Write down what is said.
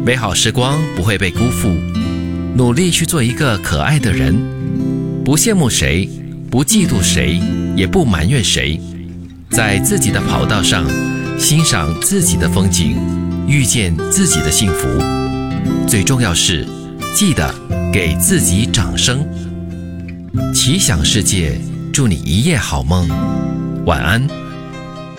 美好时光不会被辜负，努力去做一个可爱的人，不羡慕谁，不嫉妒谁，也不埋怨谁，在自己的跑道上欣赏自己的风景，遇见自己的幸福。最重要是记得给自己掌声。奇想世界，祝你一夜好梦，晚安。